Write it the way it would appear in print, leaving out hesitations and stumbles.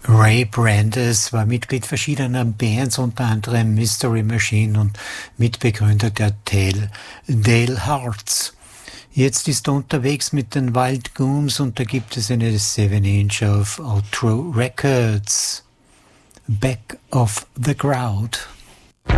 Ray Brandes war Mitglied verschiedener Bands, unter anderem Mystery Machine und Mitbegründer der Dale Hearts. Jetzt ist er unterwegs mit den Wild Gooms und da gibt es eine 7-inch auf Outro Records. Back of the Crowd.